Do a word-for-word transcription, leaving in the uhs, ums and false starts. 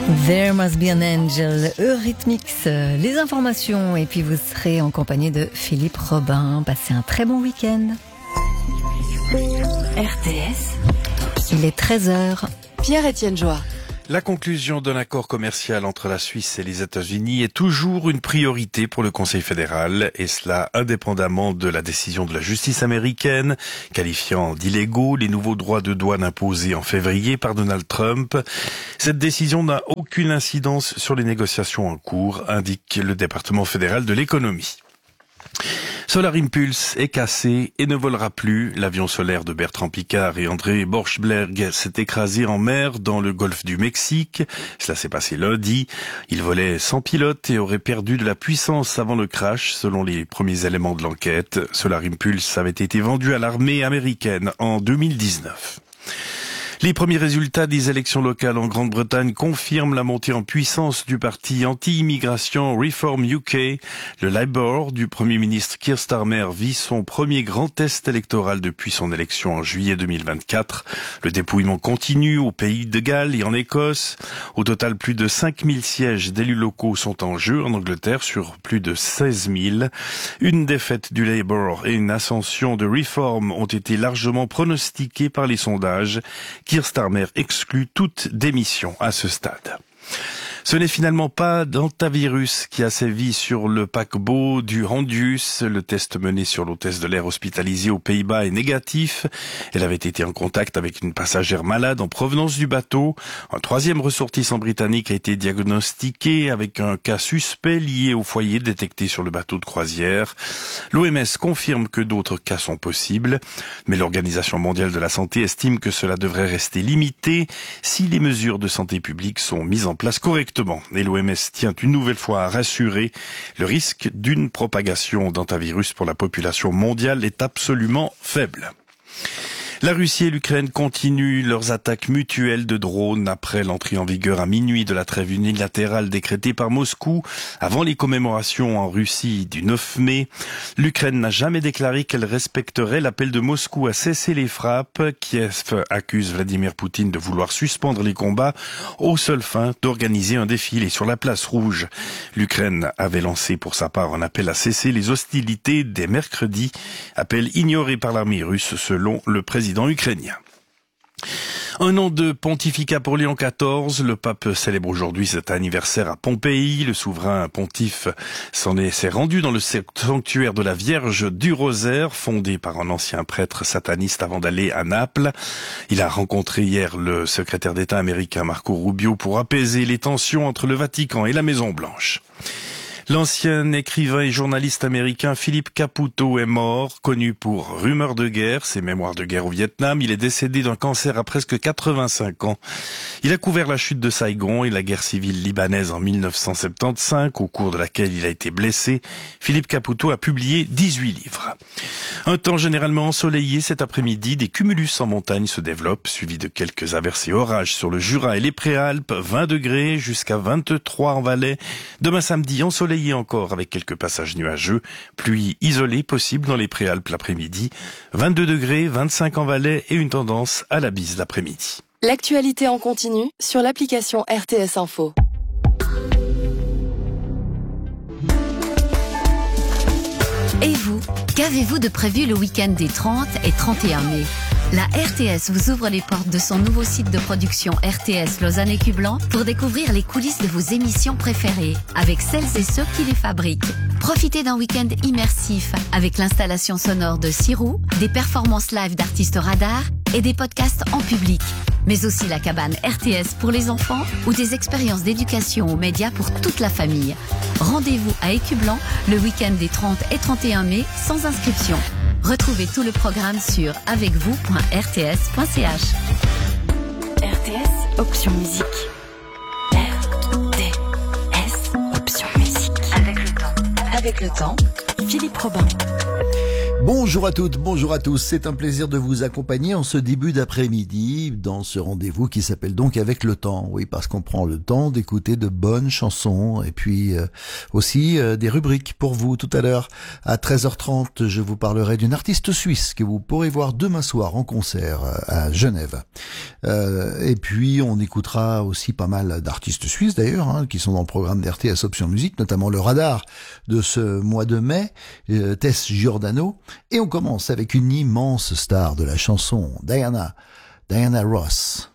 There Must Be an Angel, Eurythmics, les informations, et puis vous serez en compagnie de Philippe Robin. Passez un très bon week-end. R T S, il est treize heures. Pierre-Étienne Joie. La conclusion d'un accord commercial entre la Suisse et les États-Unis est toujours une priorité pour le Conseil fédéral, et cela indépendamment de la décision de la justice américaine, qualifiant d'illégaux les nouveaux droits de douane imposés en février par Donald Trump. Cette décision n'a aucune incidence sur les négociations en cours, indique le département fédéral de l'économie. Solar Impulse est cassé et ne volera plus. L'avion solaire de Bertrand Piccard et André Borschberg s'est écrasé en mer dans le golfe du Mexique. Cela s'est passé lundi. Il volait sans pilote et aurait perdu de la puissance avant le crash, selon les premiers éléments de l'enquête. Solar Impulse avait été vendu à l'armée américaine en deux mille dix-neuf. Les premiers résultats des élections locales en Grande-Bretagne confirment la montée en puissance du parti anti-immigration Reform U K. Le Labour du Premier ministre Keir Starmer vit son premier grand test électoral depuis son élection en juillet deux mille vingt-quatre. Le dépouillement continue au Pays de Galles et en Écosse. Au total, plus de cinq mille sièges d'élus locaux sont en jeu en Angleterre sur plus de seize mille. Une défaite du Labour et une ascension de Reform ont été largement pronostiquées par les sondages. Keir Starmer exclut toute démission à ce stade. Ce n'est finalement pas d'hantavirus qui a sévi sur le paquebot du Hondius. Le test mené sur l'hôtesse de l'air hospitalisée aux Pays-Bas est négatif. Elle avait été en contact avec une passagère malade en provenance du bateau. Un troisième ressortissant britannique a été diagnostiqué avec un cas suspect lié au foyer détecté sur le bateau de croisière. L'O M S confirme que d'autres cas sont possibles, mais l'Organisation mondiale de la santé estime que cela devrait rester limité si les mesures de santé publique sont mises en place correctement. Et l'O M S tient une nouvelle fois à rassurer, le risque d'une propagation d'hantavirus pour la population mondiale est absolument faible. La Russie et l'Ukraine continuent leurs attaques mutuelles de drones après l'entrée en vigueur à minuit de la trêve unilatérale décrétée par Moscou avant les commémorations en Russie du neuf mai. L'Ukraine n'a jamais déclaré qu'elle respecterait l'appel de Moscou à cesser les frappes. Kiev accuse Vladimir Poutine de vouloir suspendre les combats aux seules fins d'organiser un défilé sur la place rouge. L'Ukraine avait lancé pour sa part un appel à cesser les hostilités dès mercredi, appel ignoré par l'armée russe selon le président ukrainien. Un an de pontificat pour Léon quatorze. Le pape célèbre aujourd'hui cet anniversaire à Pompéi. Le souverain pontife s'en est, s'est rendu dans le sanctuaire de la Vierge du Rosaire, fondé par un ancien prêtre sataniste avant d'aller à Naples. Il a rencontré hier le secrétaire d'État américain Marco Rubio pour apaiser les tensions entre le Vatican et la Maison-Blanche. L'ancien écrivain et journaliste américain Philippe Caputo est mort, connu pour Rumeurs de guerre, ses mémoires de guerre au Vietnam. Il est décédé d'un cancer à presque quatre-vingt-cinq ans. Il a couvert la chute de Saigon et la guerre civile libanaise en mille neuf cent soixante-quinze, au cours de laquelle il a été blessé. Philippe Caputo a publié dix-huit livres. Un temps généralement ensoleillé cet après-midi, des cumulus en montagne se développent, suivis de quelques averses et orages sur le Jura et les Préalpes, vingt degrés jusqu'à vingt-trois en Valais. Demain samedi, ensoleillé encore avec quelques passages nuageux, pluie isolée possible dans les Préalpes l'après-midi, vingt-deux degrés, vingt-cinq en Valais et une tendance à la bise l'après-midi. L'actualité en continu sur l'application R T S Info. Et vous, qu'avez-vous de prévu le week-end des trente et trente et un mai ? La R T S vous ouvre les portes de son nouveau site de production R T S Lausanne et Cublan pour découvrir les coulisses de vos émissions préférées avec celles et ceux qui les fabriquent. Profitez d'un week-end immersif avec l'installation sonore de Sirou, des performances live d'artistes radars et des podcasts en public. Mais aussi la cabane R T S pour les enfants ou des expériences d'éducation aux médias pour toute la famille. Rendez-vous à Écublan le week-end des trente et trente et un mai sans inscription. Retrouvez tout le programme sur avec vous point r t s point c h. R T S, option musique. R T S, option musique. Avec le temps. Avec le temps, Philippe Robin. Bonjour à toutes, bonjour à tous. C'est un plaisir de vous accompagner en ce début d'après-midi dans ce rendez-vous qui s'appelle donc Avec le temps. Oui, parce qu'on prend le temps d'écouter de bonnes chansons et puis euh, aussi euh, des rubriques pour vous. Tout à l'heure à treize heures trente, je vous parlerai d'une artiste suisse que vous pourrez voir demain soir en concert à Genève. Euh, et puis on écoutera aussi pas mal d'artistes suisses d'ailleurs, hein, qui sont dans le programme d'R T S Option Musique, notamment le Radar de ce mois de mai, euh, Tess Giordano. Et on commence avec une immense star de la chanson, Diana, Diana Ross.